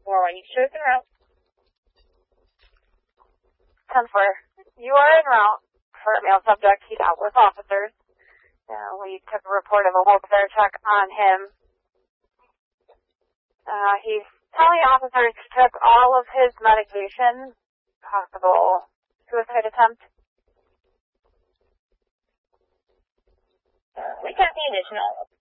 418 en route. 10-4. You are en route for a male subject. He's out with officers. We took a report of a hold fair check on him. He's telling officers he took all of his medication. Possible suicide attempt. We got the additional